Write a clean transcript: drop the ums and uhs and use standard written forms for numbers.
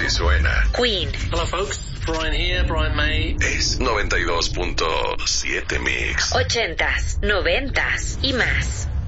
Así suena Queen. Hello folks, Brian here, Brian May. Es 92.7 Mix. 80s, 90s y más.